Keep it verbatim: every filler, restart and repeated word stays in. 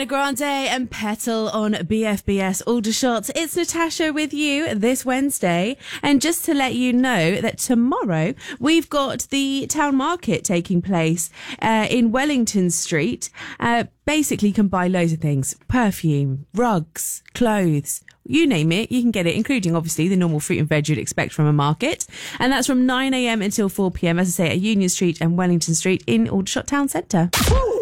Grande and Petal on B F B S Aldershot. It's Natasha with you this Wednesday. And just to let you know that tomorrow we've got the town market taking place uh, in Wellington Street. Uh, basically, you can buy loads of things. Perfume, rugs, clothes. You name it, you can get it, including, obviously, the normal fruit and veg you'd expect from a market. And that's from nine a.m. until four p.m, as I say, at Union Street and Wellington Street in Aldershot Town Centre. Woo!